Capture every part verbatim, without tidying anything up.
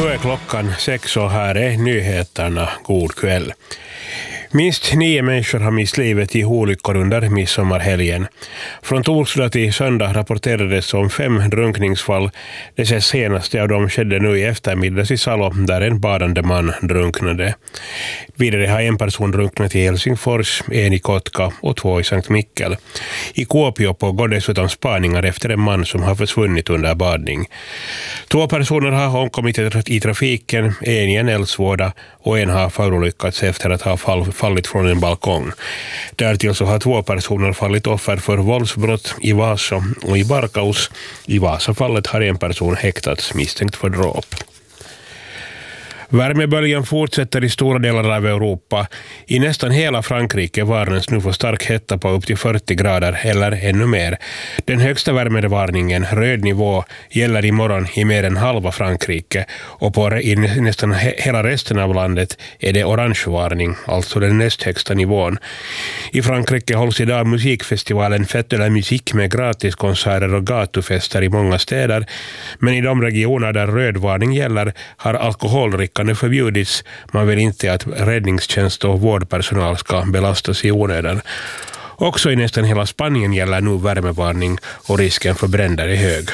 Nu är klockan sex och här är nyheterna. God kväll. Minst nio människor har mist livet i olyckor under midsommarhelgen. Från torsdag till söndag rapporterades om fem drunkningsfall. Det senaste av dem skedde nu i eftermiddags i Salo där en badande man drunknade. Vidare har en person drunknat i Helsingfors, en i Kotka och två i Sankt Mikkel. I Kuopio pågår dessutom spaningar efter en man som har försvunnit under badning. Två personer har omkommit i trafiken, en i en eldsvåda och en har förolyckats efter att ha fall fallit från en balkong. Därtill så har två personer fallit offer för våldsbrott i Vasa och i Barkaus. I Vasafallet har en person häktats misstänkt för dråp. Värmeböljan fortsätter i stora delar av Europa. I nästan hela Frankrike varnas nu för stark hetta på upp till fyrtio grader eller ännu mer. Den högsta värmevarningen, röd nivå, gäller imorgon i mer än halva Frankrike och på i nästan hela resten av landet är det orangevarning, alltså den näst högsta nivån. I Frankrike hålls idag musikfestivalen Fête de la Musique med gratiskonserter och gatufester i många städer, men i de regioner där rödvarning gäller har alkoholricka nu förbjudits. Man vill inte att räddningstjänst och vårdpersonal ska belastas i onödan. Också i nästan hela Spanien gäller nu värmevarning och risken för bränder är hög.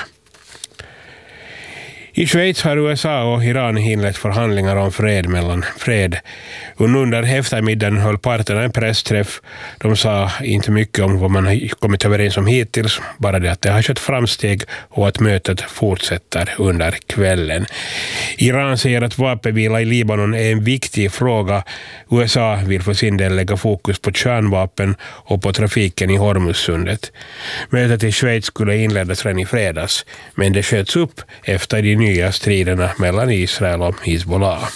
I Schweiz har U S A och Iran inlett förhandlingar om fred mellan fred. Under eftermiddagen höll parterna en pressträff. De sa inte mycket om vad man har kommit överens om hittills, bara det att det har skett framsteg och att mötet fortsätter under kvällen. Iran säger att vapenvila i Libanon är en viktig fråga. U S A vill för sin del lägga fokus på kärnvapen och på trafiken i Hormuzsundet. Mötet i Schweiz skulle inledas redan i fredags, men det sköts upp efter de nya striderna mellan Israel och Hezbollah.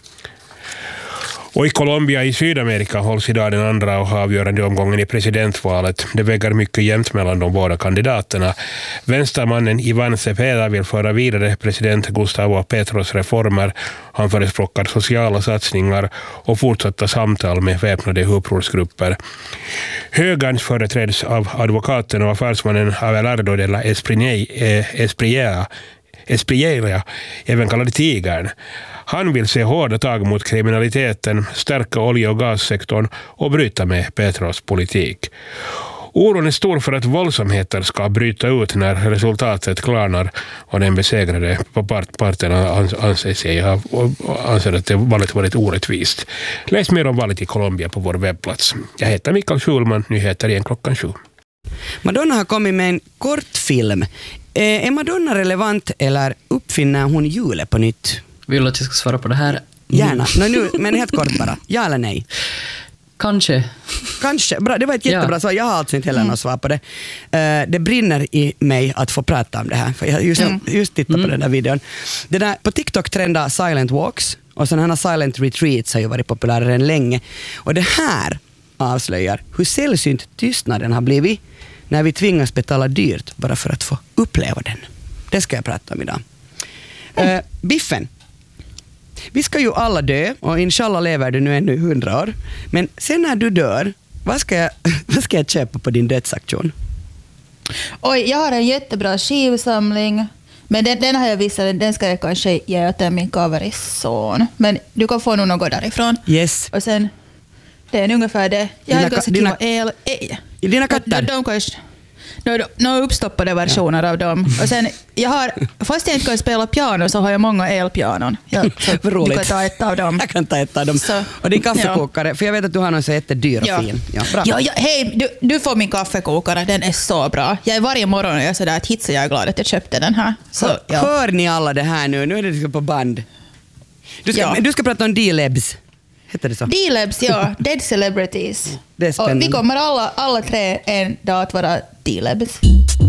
Och i Colombia i Sydamerika hålls idag den andra och avgörande omgången i presidentvalet. Det väger mycket jämnt mellan de båda kandidaterna. Vänstermannen Iván Cepeda vill föra vidare president Gustavo Petros reformer. Han förespråkar sociala satsningar och fortsatta samtal med väpnade upprorsgrupper. Högerns företräds av advokaten och affärsmannen Abelardo de la Espriella, Espriella, även kallad Tigern. Han vill se hårda tag mot kriminaliteten, stärka olje- och gassektorn och bryta med Petros politik. Oron är stor för att våldsamheter ska bryta ut när resultatet klarnar och den besegrade på part- parterna anser sig ha, anser att det valet varit orättvist. Läs mer om valet i Colombia på vår webbplats. Jag heter Mikael Schulman, nyheter igen klockan sju. Madonna har kommit med en kortfilm. Är Madonna relevant eller uppfinner hon hjulet på nytt? Vill du att jag ska svara på det här? Gärna, no, nu, men helt kort bara. Ja eller nej? Kanske. Kanske, bra, det var ett jättebra ja. svar. Jag har alltså inte heller mm. något svar på det. Uh, det brinner i mig att få prata om det här. För jag just, mm. just tittat på mm. den där videon. Det där, på TikTok trendar silent walks och sådana här silent retreats har ju varit populärare än länge. Och det här avslöjar hur sällsynt tystnaden har blivit när vi tvingas betala dyrt bara för att få uppleva den. Det ska jag prata om idag. Uh, Biffen. Vi ska ju alla dö och inshallah lever du nu ännu hundra år. Men sen när du dör, vad ska jag, vad ska jag köpa på din dödsaktion? Oj, jag har en jättebra skivsamling. Men den, den har jag visat, den ska jag kanske ge åt min coverison. Men du kan få nog något därifrån. Yes. Och sen, det är ungefär det. Jag har ganska dina, el... el dina katter? De, de kanske... Några uppstoppade versioner ja. av dem. Och sen, jag har, fast jag inte kan spela piano så har jag många elpianon. Jag, du kan ta ett av dem. Jag kan ta ett av dem. Så, och din kaffekokare, ja. för jag vet att du har någon så jättedyr och ja. fin. Ja, bra. Ja, ja, hej, du, du får min kaffekokare, den är så bra. Jag är varje morgon och jag är sådär att hitsa jag är glad att jag köpte den här. Så, Hör, ja. hör ni alla det här nu? Nu är det liksom på band. Du ska, ja. du ska prata om D-Labs. Heter det så? D-Labs, ja. Dead Celebrities. Det är spännande. Och vi kommer alla, alla tre en dag att vara D-Labs.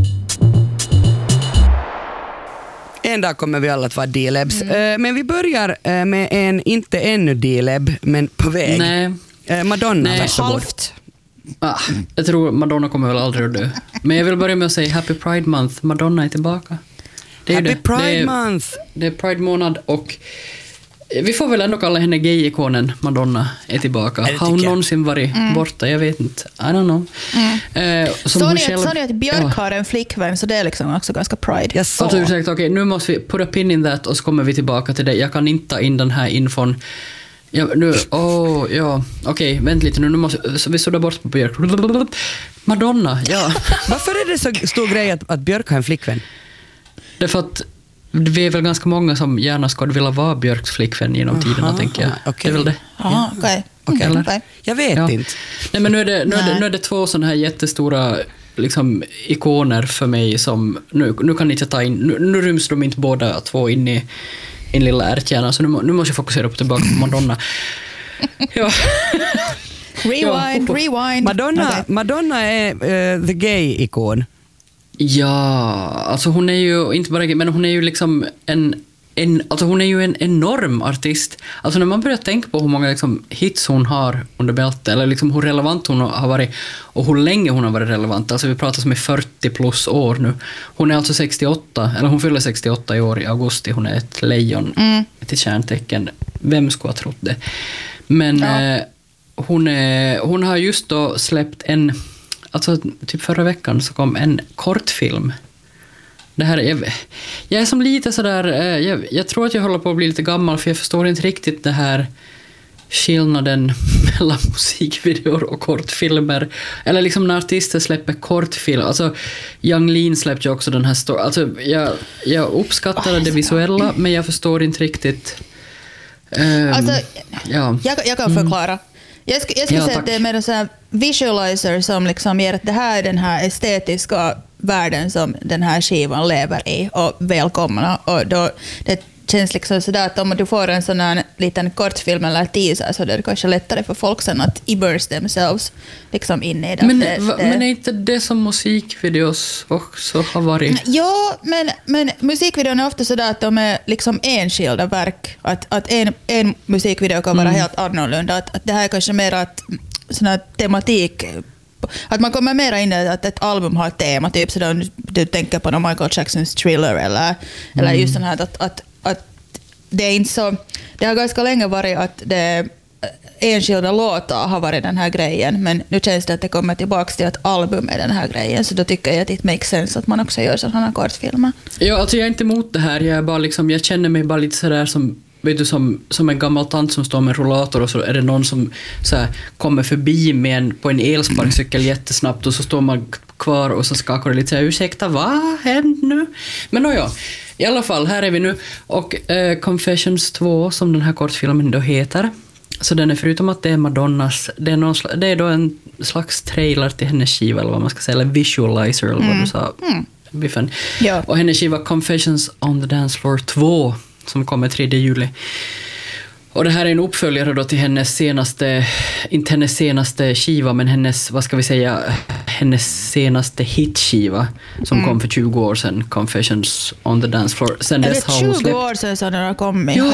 En dag kommer vi alla att vara D-Labs. Mm. Men vi börjar med en, inte ännu D-Lab, men på väg. Nej. Madonna, Nej. varsågod. Halvt. Ah, jag tror Madonna kommer väl aldrig att dö. Men jag vill börja med att säga Happy Pride Month. Madonna är tillbaka. Det är Happy det. Pride det är, Month! Det är Pride månad och vi får väl ändå kalla henne gay-ikonen Madonna är tillbaka. Ja, har hon jag. någonsin varit mm. borta? Jag vet inte. I don't know. Mm. Eh, Sa ni själv... att Björk ja. har en flickvän, så det är liksom också ganska pride. Jag sa. Alltså, ursäkta, okej, nu måste vi put a pin in that och så kommer vi tillbaka till det. Jag kan inte ta in den här infon. Ja, nu, oh, ja, okej, okay, vänt lite nu, nu måste, så vi suddar bort på Björk. Madonna, ja. Varför är det så stor grej att, att Björk har en flickvän? Det är för att vi är väl ganska många som gärna skulle vilja vara Björks flickvän genom tiderna, tänker jag. Okay. Det är väl det. Aha, okej. Okay. Okay. Okay. Jag vet ja. inte. Nej, men nu är det, nu är det, nu är det två sådana här jättestora liksom, ikoner för mig som, nu, nu kan inte ta in, nu, nu ryms de inte båda två in i en lilla ärtkärna, så nu, nu måste jag fokusera på tillbaka på Madonna. Ja. Rewind, ja. rewind. Madonna, okay. Madonna är uh, the gay-ikon. Ja, alltså hon är ju inte bara gay, men hon är ju liksom en, en, alltså hon är ju en enorm artist. Alltså när man börjar tänka på hur många liksom hits hon har under bältet, eller liksom hur relevant hon har varit och hur länge hon har varit relevant. Alltså vi pratar som i fyrtio plus år nu. Hon är alltså sextioåtta, eller hon fyller sextioåtta i år i augusti. Hon är ett lejon, mm. ett kärntecken. Vem skulle ha trott det? Men ja. eh, hon, är, hon har just då släppt en, alltså typ förra veckan så kom en kortfilm. Det här, jag, jag är som lite sådär, eh, jag, jag tror att jag håller på att bli lite gammal, för jag förstår inte riktigt det här skillnaden mellan musikvideor och kortfilmer. Eller liksom när artister släpper kortfilm. Alltså, Yung Lean släppte ju också den här storyn. Alltså, jag, jag uppskattar oh, det visuella, men jag förstår inte riktigt. Um, alltså, ja. jag, jag kan förklara. Mm. Jag, sk- jag skulle ja, säga att det är med en sån här visualizer som liksom ger att det här är den här estetiska världen som den här skivan lever i, och välkomna. Och då, det känns liksom sådär att om du får en sån här liten kortfilm eller teaser, så är det kanske lättare för folk sen att immerse themselves liksom in i det. Men, det, va, det. men är inte det som musikvideos också har varit? Ja, men, men musikvideon är ofta sådär att de är liksom enskilda verk. Att, att en, en musikvideo kan vara mm. helt annorlunda. Att, att det här är kanske mer att sån här tematik, att man kommer mer in i att ett album har ett tema, typ så du, du tänker på Michael Jacksons Thriller eller, mm. eller just sån här att, att, att det är inte så, det har ganska länge varit att det enskilda låtar har varit den här grejen, men nu känns det att det kommer tillbaka till att album är den här grejen, så då tycker jag att det makes sense att man också gör sådana kortfilmer. Ja, alltså jag är inte emot det här, jag är bara liksom, jag känner mig bara lite sådär som vet du, som, som en gammal tant som står med en rollator, och så är det någon som så här, kommer förbi med en, på en elsparkcykel jättesnabbt, och så står man kvar och så skakar det lite så här, ursäkta, vad händer nu? Men no, ja, i alla fall, här är vi nu. Och eh, Confessions två, som den här kortfilmen då heter, så den är förutom att det är Madonnas, det är, någon, det är då en slags trailer till hennes skiva, eller vad man ska säga, eller visualizer, eller vad mm. du sa, mm. Biffen. Ja. Och hennes skiva Confessions on the Dance Floor två, som kommer tredje juli. Och det här är en uppföljare då till hennes senaste, inte hennes senaste skiva, men hennes, vad ska vi säga, hennes senaste hitskiva som mm. kom för tjugo år sedan, Confessions on the Dance Floor. Sen är dess det har hon tjugo släppt... år sedan så den har kommit? Ja,